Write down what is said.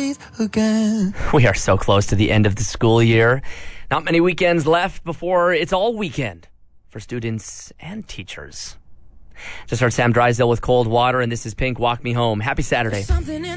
breathe again. We are so close to the end of the school year. Not many weekends left before it's all weekend for students and teachers. Just heard Sam Drysdale with Cold Water, and this is Pink, Walk Me Home. Happy Saturday.